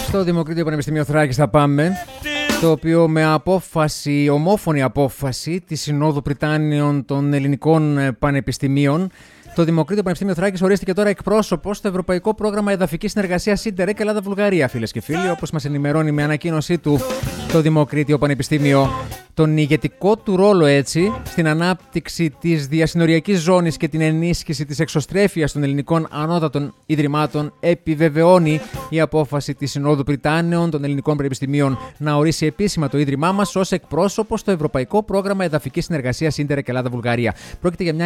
Στο Δημοκρίτιο Πανεπιστημίο Θράκης θα πάμε, το οποίο με απόφαση, ομόφωνη απόφαση της Συνόδου Πριτάνιων των Ελληνικών Πανεπιστημίων, το Δημοκρίτιο Πανεπιστήμιο Θράκης ορίστηκε τώρα εκπρόσωπος στο Ευρωπαϊκό Πρόγραμμα Εδαφικής Συνεργασίας Ίντερεκ Ελλάδα-Βουλγαρία, φίλες και φίλοι, όπως μας ενημερώνει με ανακοίνωσή του το Δημοκρίτιο Πανεπιστήμιο. Τον ηγετικό του ρόλο έτσι στην ανάπτυξη της διασυνοριακής ζώνης και την ενίσχυση της εξωστρέφειας των ελληνικών ανώτατων ιδρυμάτων επιβεβαιώνει η απόφαση της Συνόδου Πριτάνιων των Ελληνικών Πανεπιστημίων να ορίσει επίσημα το ίδρυμά μας ως εκπρόσωπο στο Ευρωπαϊκό Πρόγραμμα Εδαφικής Συνεργασίας Ίντερεκ Ελλάδα-Βουλγαρία. Πρόκειται για μια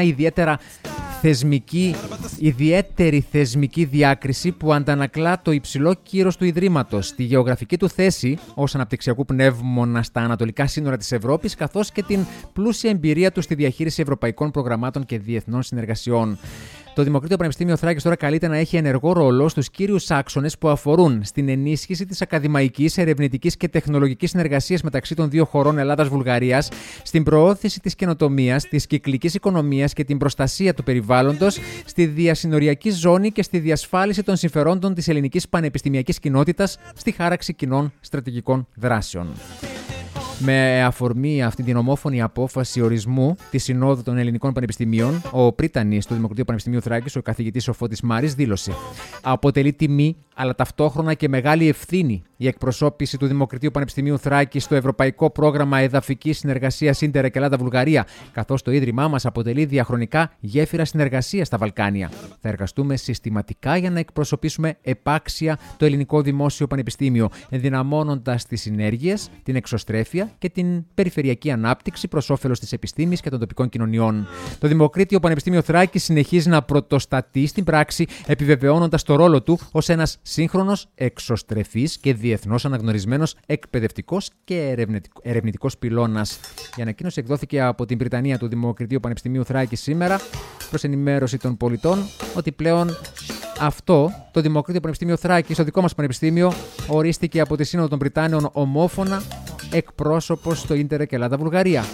ιδιαίτερη θεσμική διάκριση που αντανακλά το υψηλό κύρος του Ιδρύματος, τη γεωγραφική του θέση ως αναπτυξιακού πνεύμονα στα ανατολικά σύνορα της Ευρώπης, καθώς και την πλούσια εμπειρία του στη διαχείριση ευρωπαϊκών προγραμμάτων και διεθνών συνεργασιών. Το Δημοκρίτιο Πανεπιστήμιο Θράκης τώρα καλείται να έχει ενεργό ρόλο στους κύριους άξονες που αφορούν στην ενίσχυση της ακαδημαϊκής, ερευνητικής και τεχνολογικής συνεργασίας μεταξύ των δύο χωρών Ελλάδας-Βουλγαρίας, στην προώθηση της καινοτομίας, της κυκλικής οικονομίας και την προστασία του περιβάλλοντος, στη διασυνοριακή ζώνη και στη διασφάλιση των συμφερόντων της ελληνικής πανεπιστημιακής κοινότητας, στη χάραξη κοινών στρατηγικών δράσεων. Με αφορμή αυτή την ομόφωνη απόφαση ορισμού της Συνόδου των Ελληνικών Πανεπιστημίων, ο πρίτανης του Δημοκρατίου Πανεπιστημίου Θράκης, ο καθηγητής Φώτης Μάρης, δήλωσε: «Αποτελεί τιμή, αλλά ταυτόχρονα και μεγάλη ευθύνη η εκπροσώπηση του Δημοκρατίου Πανεπιστημίου Θράκης στο Ευρωπαϊκό Πρόγραμμα Εδαφικής Συνεργασίας Ίντερεκ Ελλάδα-Βουλγαρία, καθώς το ίδρυμά μας αποτελεί διαχρονικά γέφυρα συνεργασίας στα Βαλκάνια. Θα εργαστούμε συστηματικά για να εκπροσωπήσουμε επάξια το Ελληνικό Δημόσιο Πανεπιστήμιο, ενδυναμώνοντας τις συνέργειες, την εξωστρέφεια και την περιφερειακή ανάπτυξη προς όφελος της επιστήμης και των τοπικών κοινωνιών». Το Δημοκρίτιο Πανεπιστήμιο Θράκης συνεχίζει να πρωτοστατεί στην πράξη, επιβεβαιώνοντας το ρόλο του ως ένας σύγχρονος, εξωστρεφής και διεθνώς αναγνωρισμένος εκπαιδευτικός και ερευνητικός πυλώνας. Η ανακοίνωση εκδόθηκε από την Πριτανία του Δημοκριτίου Πανεπιστημίου Θράκης σήμερα, προς ενημέρωση των πολιτών ότι πλέον αυτό το Δημοκρίτιο Πανεπιστήμιο Θράκης, το δικό μας πανεπιστήμιο, ορίστηκε από τη Σύνοδο των Πριτάνιων ομόφωνα εκπρόσωπος στο Ίντερεκ Ελλάδα-Βουλγαρία.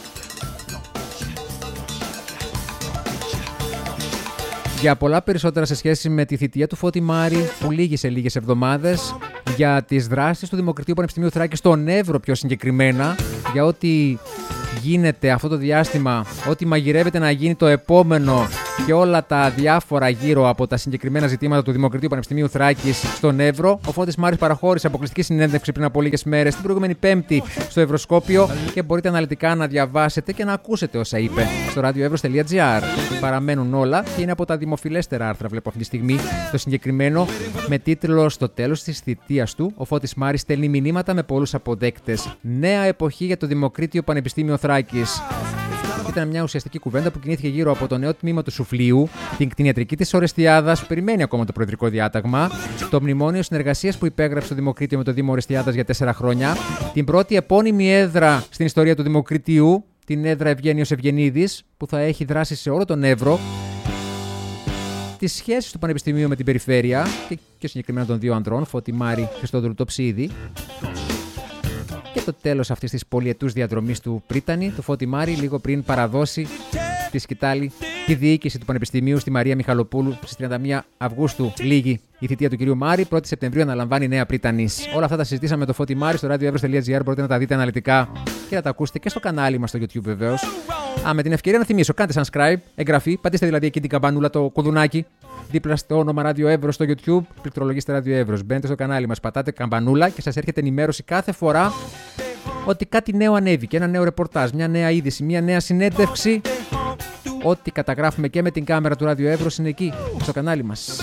Για πολλά περισσότερα σε σχέση με τη θητεία του Φώτη Μάρη, που λήγει σε λίγες εβδομάδες, για τις δράσεις του Δημοκρατίου Πανεπιστημίου Θράκης στον Εύρο πιο συγκεκριμένα, για ό,τι γίνεται αυτό το διάστημα, ό,τι μαγειρεύεται να γίνει το επόμενο και όλα τα διάφορα γύρω από τα συγκεκριμένα ζητήματα του Δημοκρατίου Πανεπιστημίου Θράκης στον Εύρο, ο Φώτης Μάρης παραχώρησε αποκλειστική συνέντευξη πριν από λίγες μέρες, την προηγούμενη Πέμπτη, στο Ευρωσκόπιο, και μπορείτε αναλυτικά να διαβάσετε και να ακούσετε όσα είπε στο radioevros.gr. Παραμένουν όλα και είναι από τα δημοφιλέστερα άρθρα, βλέπω αυτή τη στιγμή. Το συγκεκριμένο με τίτλο «Στο τέλος της θητείας του, ο Φώτης Μάρης στέλνει μηνύματα με πολλούς αποδέκτες. Νέα εποχή για το Δημοκρίτιο Πανεπιστήμιο Θράκης». Ήταν μια ουσιαστική κουβέντα που κινήθηκε γύρω από το νέο τμήμα του Σουφλίου, την κτηνιατρική της Ορεστιάδας που περιμένει ακόμα το προεδρικό διάταγμα, το μνημόνιο συνεργασίας που υπέγραψε το Δημοκρίτιο με το Δήμο Ορεστιάδας για 4 χρόνια, την πρώτη επώνυμη έδρα στην ιστορία του Δημοκριτίου, την έδρα Ευγένιος Ευγενίδης, που θα έχει δράσει σε όλο τον Εύρο, τις σχέσεις του Πανεπιστημίου με την περιφέρεια και συγκεκριμένα των δύο ανδρών, Φώτη Μάρη, Χριστόδουλου Τοψίδη. Και το τέλος αυτής της πολυετούς διαδρομής του πρίτανη, του Φώτη Μάρη, λίγο πριν παραδώσει τη σκητάλη τη διοίκηση του Πανεπιστημίου στη Μαρία Μιχαλοπούλου στις 31 Αυγούστου. Λίγη η θητεία του κυρίου Μάρη, 1η Σεπτεμβρίου αναλαμβάνει νέα πρίτανης. Όλα αυτά τα συζητήσαμε με το Φώτη Μάρη στο radioevros.gr. Μπορείτε να τα δείτε αναλυτικά και να τα ακούσετε και στο κανάλι μας στο YouTube βεβαίως. Με την ευκαιρία να θυμίσω, κάντε subscribe, εγγραφή, πατήστε δηλαδή εκεί την καμπανούλα, το κουδουνάκι, δίπλα στο όνομα Radio Evros στο YouTube, πληκτρολογήστε Radio Evros. Μπαίνετε στο κανάλι μας, πατάτε καμπανούλα και σας έρχεται ενημέρωση κάθε φορά ότι κάτι νέο ανέβηκε, ένα νέο ρεπορτάζ, μια νέα είδηση, μια νέα συνέντευξη. Ό,τι καταγράφουμε και με την κάμερα του Radio Evros είναι εκεί, στο κανάλι μας.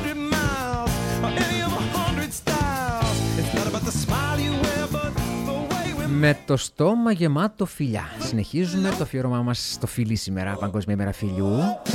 Με το στόμα γεμάτο φιλιά. Συνεχίζουμε το αφιέρωμά μας στο φιλί σήμερα, Παγκόσμια ημέρα φιλιού.